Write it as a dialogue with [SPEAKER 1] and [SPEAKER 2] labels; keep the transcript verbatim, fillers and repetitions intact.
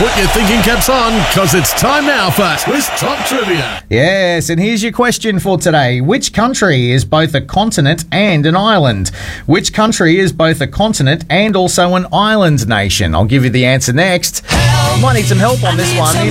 [SPEAKER 1] Put your thinking caps on, because it's time now for Twist Top Trivia.
[SPEAKER 2] Yes, and here's your question for today. Which country is both a continent and an island? Which country is both a continent and also an island nation? I'll give you the answer next. Might need some help on this one.